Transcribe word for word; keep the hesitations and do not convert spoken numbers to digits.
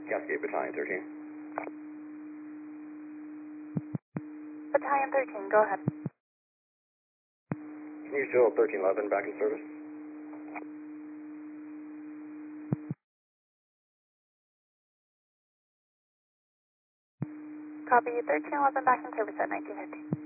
Cascade Battalion thirteen. Battalion thirteen, go ahead. Can you show thirteen eleven back in service? Copy, thirteen eleven back in service at nineteen fifty.